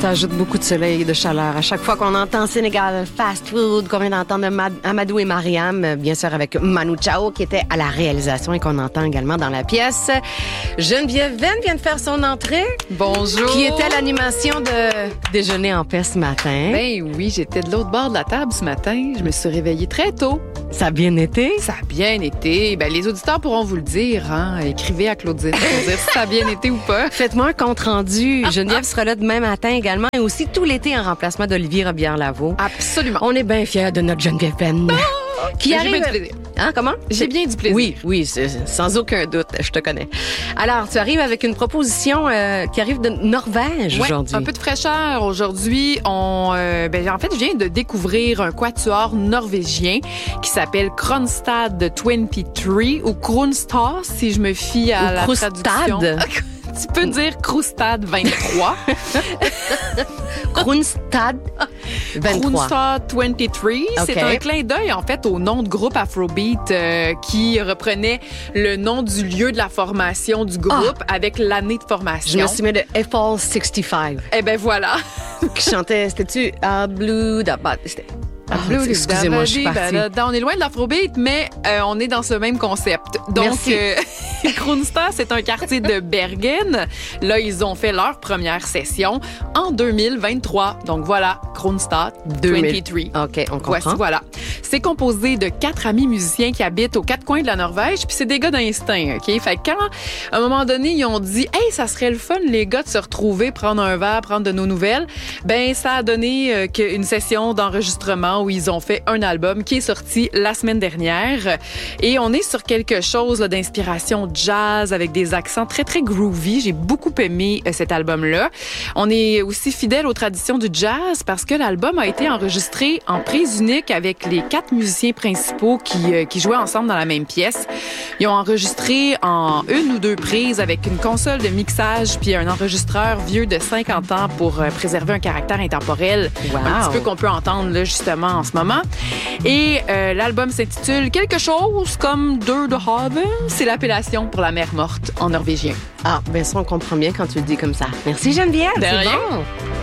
Ça ajoute beaucoup de soleil et de chaleur. À chaque fois qu'on entend Sénégal Fast Food, qu'on vient d'entendre Amadou et Mariam, bien sûr avec Manu Chao qui était à la réalisation et qu'on entend également dans la pièce. Geneviève Venn vient de faire son entrée. Bonjour. Qui était à l'animation de Déjeuner en paix ce matin. Ben oui, j'étais de l'autre bord de la table ce matin. Je me suis réveillée très tôt. Ça a bien été? Ça a bien été. Ben, les auditeurs pourront vous le dire, hein. Écrivez à Claudine pour dire si ça a bien été ou pas. Faites-moi un compte rendu. Geneviève sera là demain matin également et aussi tout l'été en remplacement d'Olivier Robillard-Lavaux. Absolument. On est bien fiers de notre Geneviève Venn. Qui J'ai arrive... bien du plaisir. Hein, comment? J'ai bien du plaisir. Oui, sans aucun doute, je te connais. Alors, tu arrives avec une proposition qui arrive de Norvège aujourd'hui. Un peu de fraîcheur aujourd'hui. En fait, je viens de découvrir un quatuor norvégien qui s'appelle Kronstad 23 ou Kronstad, si je me fie à la traduction. Tu peux dire Krustad 23. Kronstad 23. Kronstad 23. Okay. C'est un clin d'œil, en fait, au nom de groupe Afrobeat qui reprenait le nom du lieu de la formation du groupe avec l'année de formation. Je me suis mis de Eiffel 65. Eh ben voilà. Qui chantait, c'était-tu Blue... Excusez-moi, je suis partie. On est loin de l'Afrobeat, mais on est dans ce même concept. Donc, Kronstad, c'est un quartier de Bergen. Là, ils ont fait leur première session en 2023. Donc voilà, Kronstad 23. OK, on comprend. Voilà. C'est composé de 4 amis musiciens qui habitent aux 4 coins de la Norvège, puis c'est des gars d'instinct, OK? Fait que quand, à un moment donné, ils ont dit « Hey, ça serait le fun, les gars, de se retrouver, prendre un verre, prendre de nos nouvelles », ben ça a donné une session d'enregistrement où ils ont fait un album qui est sorti la semaine dernière. Et on est sur quelque chose là, d'inspiration jazz avec des accents très, très groovy. J'ai beaucoup aimé cet album-là. On est aussi fidèle aux traditions du jazz parce que l'album a été enregistré en prise unique avec les 4 musiciens principaux qui jouaient ensemble dans la même pièce. Ils ont enregistré en 1 ou 2 prises avec une console de mixage puis un enregistreur vieux de 50 ans pour préserver un caractère intemporel. Wow. Un petit peu qu'on peut entendre là, justement en ce moment. Et l'album s'intitule quelque chose comme Deux de Haven. C'est l'appellation pour la mer morte en norvégien. Ah, ben ça, on comprend bien quand tu le dis comme ça. Merci Geneviève. De rien. Bon.